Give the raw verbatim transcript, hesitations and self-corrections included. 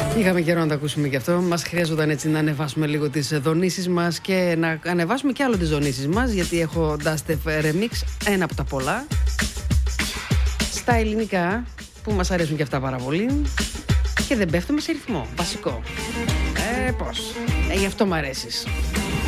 Είχαμε καιρό να τα ακούσουμε και αυτό. Μας χρειάζονταν έτσι να ανεβάσουμε λίγο τις δονήσεις μας και να ανεβάσουμε κι άλλο τις δονήσεις μας, γιατί έχω Dustef Remix, ένα από τα πολλά, στα ελληνικά, που μας αρέσουν και αυτά πάρα πολύ και δεν πέφτουμε σε ρυθμό, βασικό. Ε, πώς. Ε, γι' αυτό μ' αρέσεις.